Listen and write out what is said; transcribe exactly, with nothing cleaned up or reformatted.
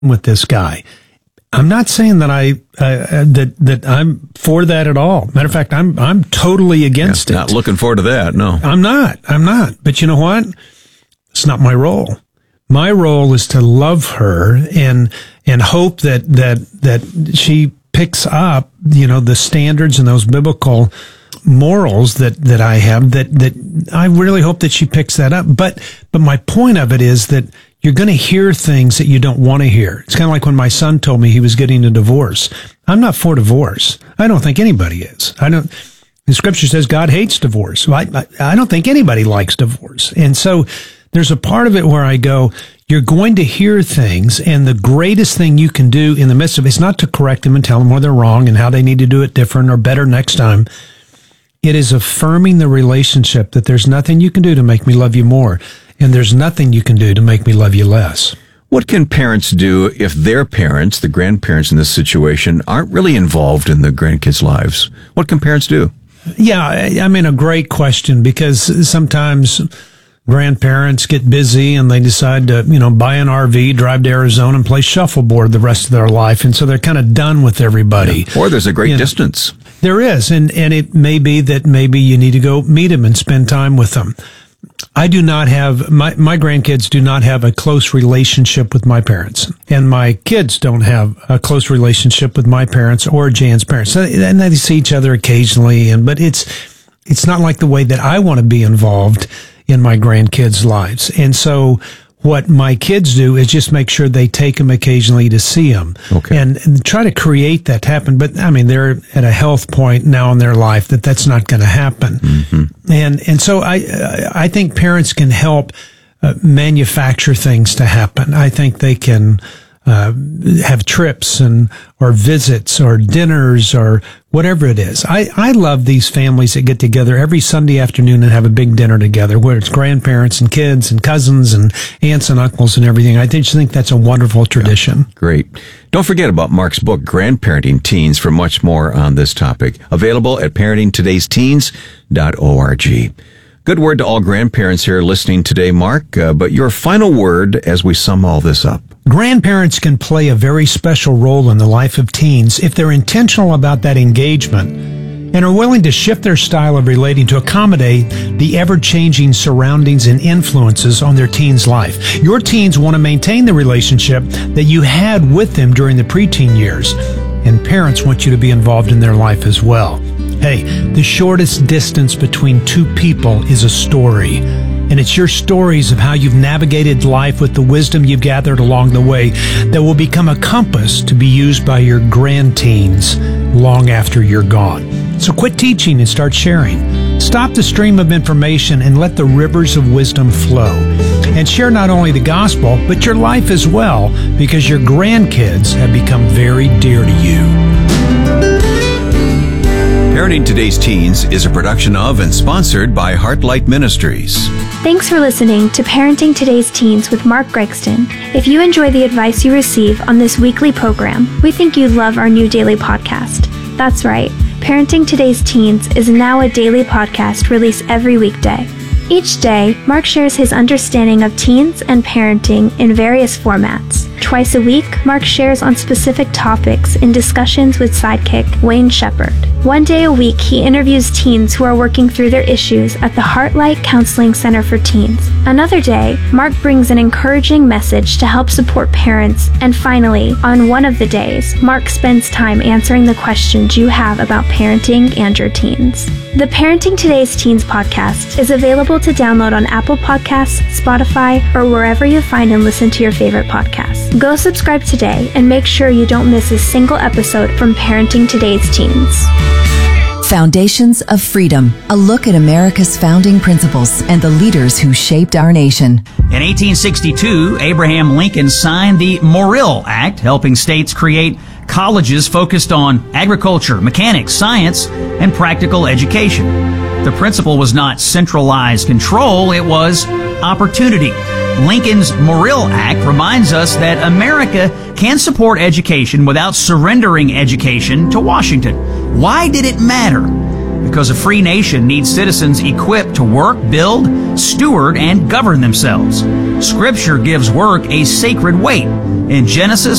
with this guy. I'm not saying that I uh, that that I'm for that at all. Matter of fact, I'm I'm totally against yeah, it. Not looking forward to that. No, I'm not. I'm not. But you know what? It's not my role. My role is to love her and and hope that that that she picks up, you know, the standards and those biblical morals that that I have. That that I really hope that she picks that up. But but my point of it is that you're going to hear things that you don't want to hear. It's kind of like when my son told me he was getting a divorce. I'm not for divorce. I don't think anybody is. I don't. The scripture says God hates divorce. Well, I, I don't think anybody likes divorce. And so there's a part of it where I go, you're going to hear things, and the greatest thing you can do in the midst of it is not to correct them and tell them where they're wrong and how they need to do it different or better next time. It is affirming the relationship that there's nothing you can do to make me love you more. And there's nothing you can do to make me love you less. What can parents do if their parents, the grandparents in this situation, aren't really involved in the grandkids' lives? What can parents do? Yeah, I mean, a great question, because sometimes grandparents get busy and they decide to, you know, buy an R V, drive to Arizona and play shuffleboard the rest of their life. And so they're kind of done with everybody. Yeah. Or there's a great you distance. Know, there is. And, and it may be that maybe you need to go meet them and spend time with them. I do not have, my, my grandkids do not have a close relationship with my parents. And my kids don't have a close relationship with my parents or Jan's parents. And they see each other occasionally, and but it's it's not like the way that I want to be involved in my grandkids' lives. And so what my kids do is just make sure they take them occasionally to see them. Okay. And, and try to create that to happen. But, I mean, they're at a health point now in their life that that's not going to happen. Mm-hmm. And and so I I think parents can help uh, manufacture things to happen. I think they can uh, have trips and or visits or dinners or whatever it is. I, I love these families that get together every Sunday afternoon and have a big dinner together, where it's grandparents and kids and cousins and aunts and uncles and everything. I just think that's a wonderful tradition. Yeah, great. Don't forget about Mark's book, Grandparenting Teens, for much more on this topic. Available at parenting todays teens dot org. Good word to all grandparents here listening today, Mark, uh, but your final word as we sum all this up. Grandparents can play a very special role in the life of teens if they're intentional about that engagement and are willing to shift their style of relating to accommodate the ever-changing surroundings and influences on their teen's life. Your teens want to maintain the relationship that you had with them during the preteen years, and parents want you to be involved in their life as well. Hey, the shortest distance between two people is a story. And it's your stories of how you've navigated life with the wisdom you've gathered along the way that will become a compass to be used by your grandteens long after you're gone. So quit teaching and start sharing. Stop the stream of information and let the rivers of wisdom flow. And share not only the gospel, but your life as well, because your grandkids have become very dear to you. Parenting Today's Teens is a production of and sponsored by Heartlight Ministries. Thanks for listening to Parenting Today's Teens with Mark Gregston. If you enjoy the advice you receive on this weekly program, we think you'd love our new daily podcast. That's right, Parenting Today's Teens is now a daily podcast released every weekday. Each day, Mark shares his understanding of teens and parenting in various formats. Twice a week, Mark shares on specific topics in discussions with sidekick Wayne Shepherd. One day a week, he interviews teens who are working through their issues at the Heartlight Counseling Center for Teens. Another day, Mark brings an encouraging message to help support parents. And finally, on one of the days, Mark spends time answering the questions you have about parenting and your teens. The Parenting Today's Teens podcast is available to download on Apple Podcasts, Spotify, or wherever you find and listen to your favorite podcasts. Go subscribe today and make sure you don't miss a single episode from Parenting Today's Teens. Foundations of Freedom, a look at America's founding principles and the leaders who shaped our nation. In eighteen sixty-two, Abraham Lincoln signed the Morrill Act, helping states create colleges focused on agriculture, mechanics, science, and practical education. The principle was not centralized control, it was opportunity. Lincoln's Morrill Act reminds us that America can support education without surrendering education to Washington. Why did it matter? because a free nation needs citizens equipped to work, build, steward, and govern themselves. Scripture gives work a sacred weight. In Genesis